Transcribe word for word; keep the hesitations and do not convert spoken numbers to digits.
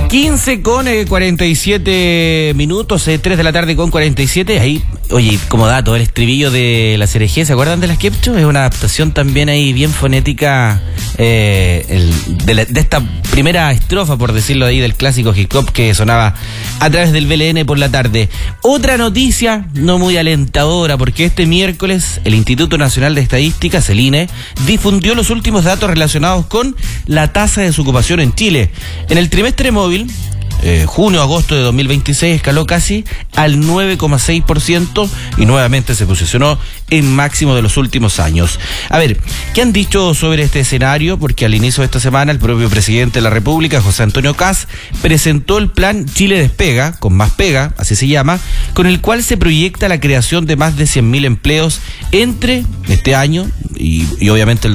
quince con eh, cuarenta y siete minutos, eh, tres de la tarde con cuarenta y siete. Ahí, oye, como dato, el estribillo de la C R G, ¿se acuerdan de las Kepcho? Es una adaptación también ahí bien fonética eh, el, de, la, de esta primera estrofa, por decirlo ahí, del clásico hip hop que sonaba a través del B L N por la tarde. Otra noticia no muy alentadora, porque este miércoles el Instituto Nacional de Estadísticas, el I N E, difundió los últimos datos relacionados con la tasa de desocupación en Chile. En el trimestre móvil, Eh, junio-agosto de dos mil veintiséis, escaló casi al nueve coma seis por ciento y nuevamente se posicionó en máximo de los últimos años. A ver, ¿qué han dicho sobre este escenario? Porque al inicio de esta semana el propio presidente de la República, José Antonio Kast, presentó el plan Chile Despega, con más pega, así se llama, con el cual se proyecta la creación de más de cien mil empleos entre este año y, y obviamente el